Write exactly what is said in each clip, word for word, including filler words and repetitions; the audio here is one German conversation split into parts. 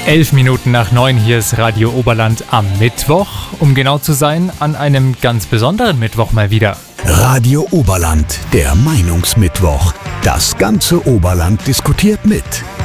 Elf Minuten nach neun, hier ist Radio Oberland am Mittwoch. Um genau zu sein, an einem ganz besonderen Mittwoch mal wieder. Radio Oberland, der Meinungsmittwoch. Das ganze Oberland diskutiert mit.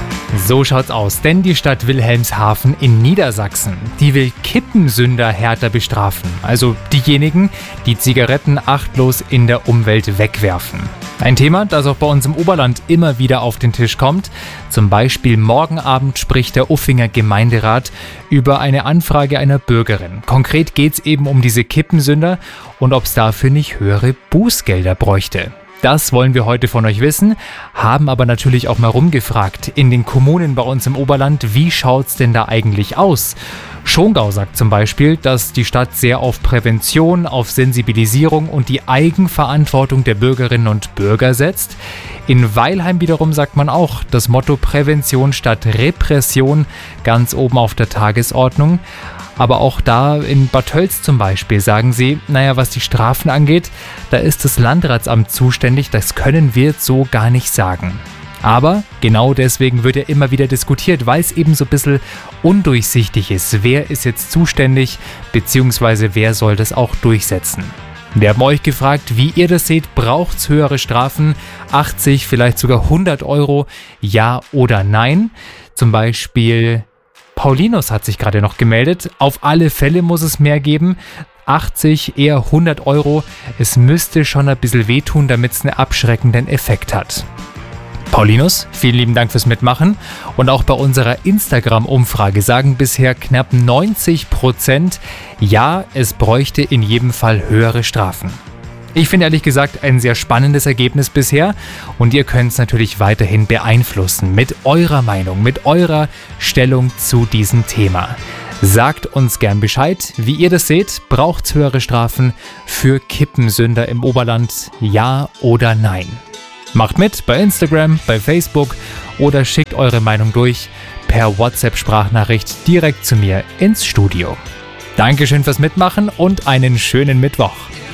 So schaut's aus, denn die Stadt Wilhelmshaven in Niedersachsen, die will Kippensünder härter bestrafen. Also diejenigen, die Zigaretten achtlos in der Umwelt wegwerfen. Ein Thema, das auch bei uns im Oberland immer wieder auf den Tisch kommt. Zum Beispiel morgen Abend spricht der Uffinger Gemeinderat über eine Anfrage einer Bürgerin. Konkret geht's eben um diese Kippensünder und ob es dafür nicht höhere Bußgelder bräuchte. Das wollen wir heute von euch wissen, haben aber natürlich auch mal rumgefragt in den Kommunen bei uns im Oberland, wie schaut's denn da eigentlich aus? Schongau sagt zum Beispiel, dass die Stadt sehr auf Prävention, auf Sensibilisierung und die Eigenverantwortung der Bürgerinnen und Bürger setzt. In Weilheim wiederum sagt man auch, das Motto Prävention statt Repression ganz oben auf der Tagesordnung. Aber auch da in Bad Tölz zum Beispiel sagen sie, naja, was die Strafen angeht, da ist das Landratsamt zuständig, das können wir so gar nicht sagen. Aber genau deswegen wird ja immer wieder diskutiert, weil es eben so ein bisschen undurchsichtig ist. Wer ist jetzt zuständig, beziehungsweise wer soll das auch durchsetzen? Wir haben euch gefragt, wie ihr das seht, braucht es höhere Strafen, achtzig, vielleicht sogar hundert Euro, ja oder nein? Zum Beispiel Paulinus hat sich gerade noch gemeldet, auf alle Fälle muss es mehr geben. achtzig, eher hundert Euro, es müsste schon ein bisschen wehtun, damit es einen abschreckenden Effekt hat. Paulinus, vielen lieben Dank fürs Mitmachen. Und auch bei unserer Instagram-Umfrage sagen bisher knapp neunzig Prozent, ja, es bräuchte in jedem Fall höhere Strafen. Ich finde ehrlich gesagt ein sehr spannendes Ergebnis bisher und ihr könnt es natürlich weiterhin beeinflussen mit eurer Meinung, mit eurer Stellung zu diesem Thema. Sagt uns gern Bescheid, wie ihr das seht. Braucht es höhere Strafen für Kippensünder im Oberland, ja oder nein? Macht mit bei Instagram, bei Facebook oder schickt eure Meinung durch per WhatsApp-Sprachnachricht direkt zu mir ins Studio. Dankeschön fürs Mitmachen und einen schönen Mittwoch.